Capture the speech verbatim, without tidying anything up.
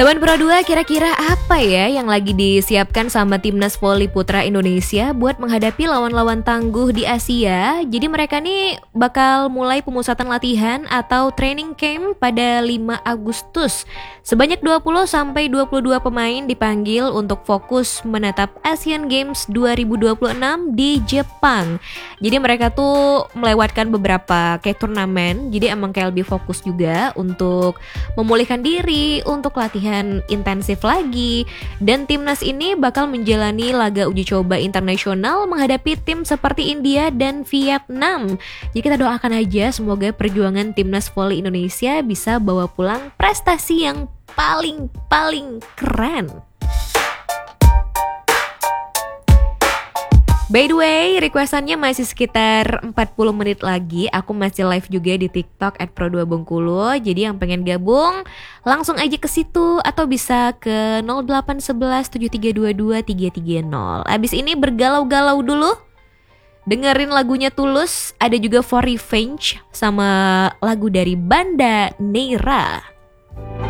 Sobat Pro dua, kira-kira apa ya yang lagi disiapkan sama Timnas Voli Putra Indonesia buat menghadapi lawan-lawan tangguh di Asia? Jadi mereka nih bakal mulai pemusatan latihan atau training camp pada lima Agustus. Sebanyak dua puluh sampai dua puluh dua pemain dipanggil untuk fokus menatap Asian Games dua ribu dua puluh enam di Jepang. Jadi mereka tuh melewatkan beberapa kayak turnamen, jadi emang kayak lebih fokus juga untuk memulihkan diri, untuk latihan intensif lagi. Dan timnas ini bakal menjalani laga uji coba internasional menghadapi tim seperti India dan Vietnam. Jadi kita doakan aja semoga perjuangan timnas voli Indonesia bisa bawa pulang prestasi yang paling-paling keren. By the way, requestannya masih sekitar empat puluh menit lagi. Aku masih live juga di TikTok at pro dua Bengkulu. Jadi yang pengen gabung langsung aja ke situ atau bisa ke nol delapan satu satu tujuh tiga dua dua tiga tiga nol. Abis ini bergalau-galau dulu, dengerin lagunya Tulus. Ada juga For Revenge sama lagu dari Banda Neira.